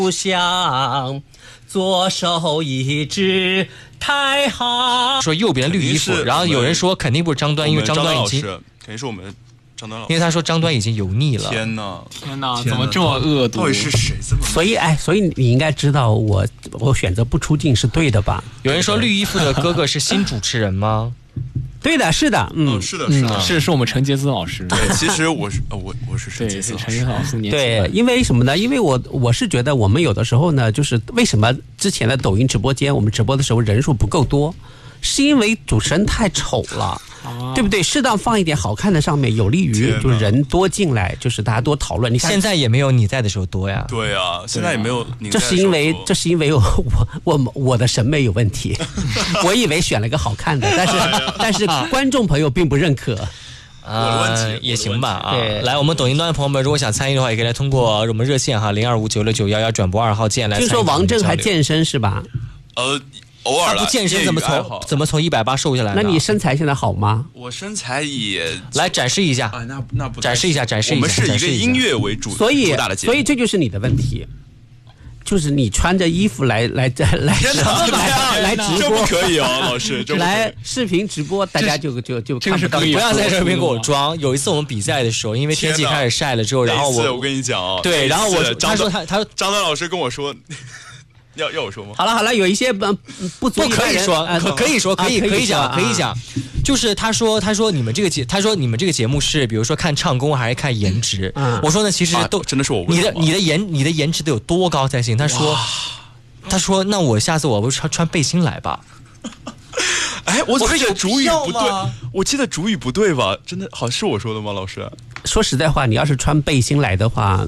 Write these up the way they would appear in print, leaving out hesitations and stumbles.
不想左手一指太好。 说右边绿衣服，然后有人说肯定不是张端，因为张端已经肯定是我们张端老师， 因为他说张端已经油腻了。 天哪， 怎么这么恶毒？ 到底是谁这么？ 所以你应该知道我选择不出镜是对的吧？ 有人说绿衣服的哥哥是新主持人吗？ 对的，是的， 是的， 是我们陈杰斯老师。 对，其实我是陈杰斯老师。 对，因为什么呢？因为我是觉得我们有的时候呢，就是为什么之前的抖音直播间我们直播的时候人数不够多，是因为主持人太丑了。对不对？适当放一点好看的上面，有利于就是人多进来，就是大家多讨论。你看现在也没有你在的时候多呀。 对啊，现在也没有你在的时候多。这是因为我的审美有问题，我以为选了个好看的，但是观众朋友并不认可。 也行吧啊。来，我们抖音端的朋友们，如果想参与的话，也可以来通过我们热线哈02596911转播2号键来参与。 听说王震还健身是吧？ 偶尔他不健身怎么从180瘦下来？ 那你身材现在好吗？ 我身材也来展示一下啊，那不展示一下。 我们是以一个音乐为主， 所以这就是你的问题，就是你穿着衣服来直播， 这不可以哦，老师， 来视频直播，大家就看不到。 不要在这边给我装。有一次我们比赛的时候，因为天气开始晒了之后，然后我跟你讲啊， 对，然后他说张端老师跟我说。要我说吗？ 好了，有一些不足以可以说，可以讲，就是他说你们这个节目是比如说看唱功还是看颜值？我说呢，其实都真的是我问你的颜值得有多高才行？他说那我下次我不穿背心来吧。 哎，我记得主语不对，我记得主语不对吧？真的好是我说的吗，老师？ 说实在话，你要是穿背心来的话，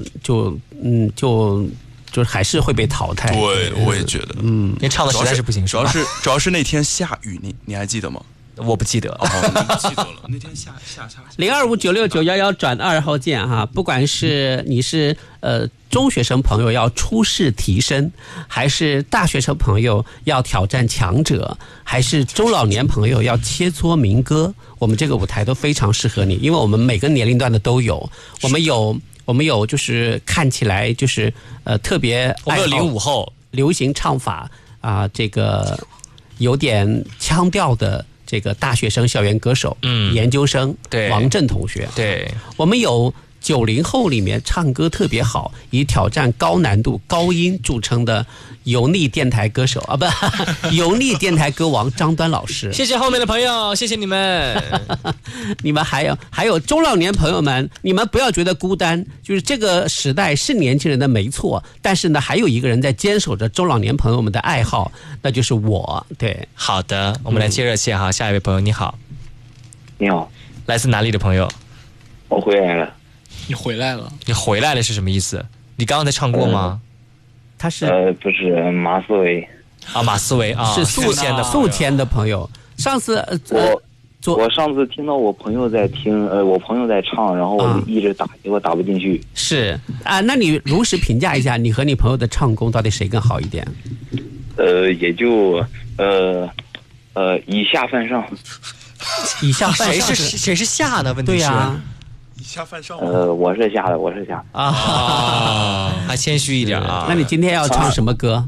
就是还是会被淘汰。 对，我也觉得。 你唱的实在是不行。 主要是那天下雨，你还记得吗？ 我不记得。 你记得了。那天下。 02596911转2号键哈，不管是你是中学生朋友要出世提升，还是大学生朋友要挑战强者，还是中老年朋友要切磋民歌，我们这个舞台都非常适合你，因为我们每个年龄段的都有，我们有就是看起来就是特别爱好 05后流行唱法啊，这个有点腔调的这个大学生校园歌手，研究生， 对， 王震同学， 对， 我们有90后里面唱歌特别好，以挑战高难度高音著称的油腻电台歌手啊，不，油腻电台歌王张端老师。 谢谢后面的朋友，谢谢你们。 你们还有中老年朋友们，你们不要觉得孤单，就是这个时代是年轻人的没错，但是呢，还有一个人在坚守着中老年朋友们的爱好，那就是我。对， 好的，我们来接热线哈，下一位朋友你好。 你好， 来自哪里的朋友？ 我回来了。 你回来了？ 你回来了是什么意思？你刚刚在唱过吗？ 他是不是马思唯啊，马思唯啊， 是宿迁的朋友。上次我上次听到我朋友在听，我朋友在唱，然后我一直打，结果打不进去。 是啊，那你如实评价一下，你和你朋友的唱功到底谁更好一点？ 也就以下犯上。 以下犯上谁是下呢？问题是。 对呀。 以下犯上。 我是下的啊，还谦虚一点啊。 那你今天要唱什么歌？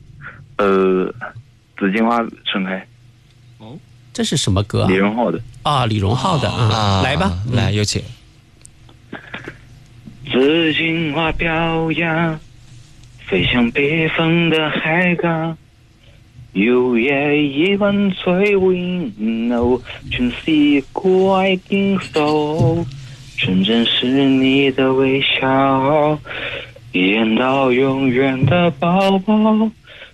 紫荆花盛开。 哦，这是什么歌？ 李荣浩的啊，李荣浩的啊，来吧， 来有请。 紫荆花飘扬，飞向北方的海港。有夜一晚最温柔，全是一块冰手。纯真是你的微笑，一眼到永远的宝宝，